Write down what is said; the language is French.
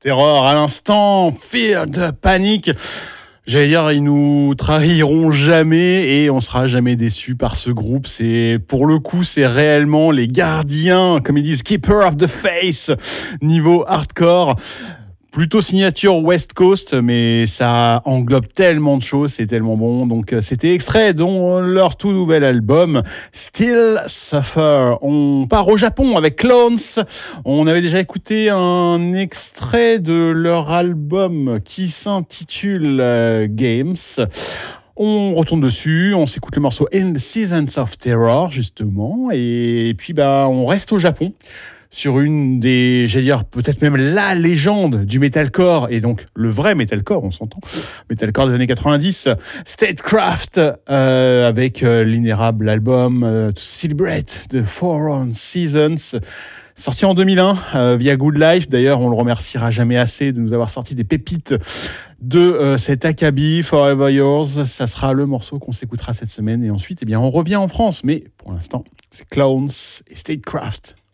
Terror à l'instant, Fear de Panic. J'allais dire, ils nous trahiront jamais et on sera jamais déçus par ce groupe. Pour le coup, c'est réellement les gardiens, comme ils disent, Keeper of the Face, niveau hardcore. Plutôt signature West Coast, mais ça englobe tellement de choses, c'est tellement bon. Donc c'était extrait dont leur tout nouvel album Still Suffer. On part au Japon avec Clones. On avait déjà écouté un extrait de leur album qui s'intitule Games. On retourne dessus, on s'écoute le morceau In the Seasons of Terror justement, et puis on reste au Japon. Sur une des, j'allais dire, peut-être même la légende du metalcore, et donc le vrai metalcore, on s'entend, metalcore des années 90, Statecraft, avec l'inérable album To Celebrate the Four Seasons, sorti en 2001 via Good Life. D'ailleurs, on le remerciera jamais assez de nous avoir sorti des pépites de cet acabit, Forever Yours. Ça sera le morceau qu'on s'écoutera cette semaine, et ensuite, on revient en France, mais pour l'instant, c'est Clowns et Statecraft.